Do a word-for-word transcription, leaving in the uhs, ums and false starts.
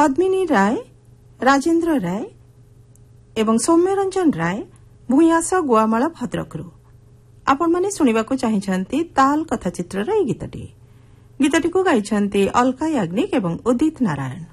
पद्मिनी राय, राजेन्द्र राय एवं सौम्यरंजन राय भूयास गुआमाला भद्रकरू। आपण माने सुनिबाकू चाहिछंती ताल कथाचित्रर एई गीतटी। गीतटी को गाइछंती अलका याग्निक एवं उदित नारायण।